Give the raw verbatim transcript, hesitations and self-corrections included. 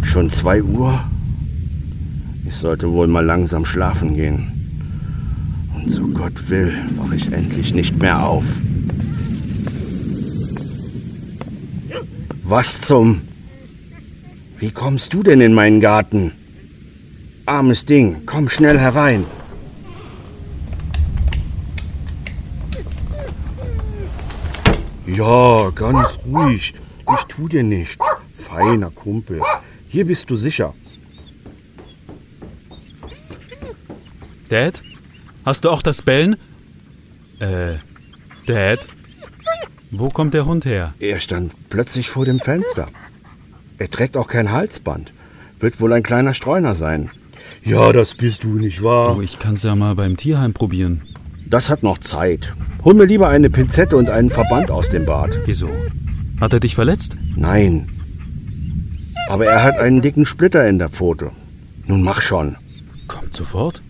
Schon zwei Uhr? Ich sollte wohl mal langsam schlafen gehen. Und so Gott will, wache ich endlich nicht mehr auf. Was zum... Wie kommst du denn in meinen Garten? Armes Ding, komm schnell herein. Ja, ganz ruhig. Ich tu dir nichts. Feiner Kumpel. Hier bist du sicher. Dad? Hast du auch das Bellen? Äh, Dad? Wo kommt der Hund her? Er stand plötzlich vor dem Fenster. Er trägt auch kein Halsband. Wird wohl ein kleiner Streuner sein. Ja, das bist du, nicht wahr? Du, ich kann's ja mal beim Tierheim probieren. Das hat noch Zeit. Hol mir lieber eine Pinzette und einen Verband aus dem Bad. Wieso? Hat er dich verletzt? Nein. Aber er hat einen dicken Splitter in der Pfote. Nun mach schon. Kommt sofort.